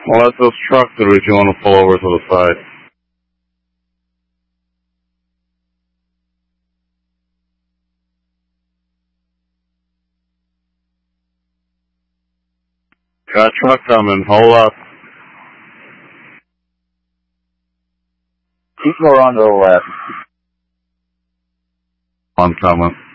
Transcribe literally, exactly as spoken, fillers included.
Well, that's those trucks that if you want to pull over to the side. Got a truck coming. Hold up. Keep going on to the left. I'm coming.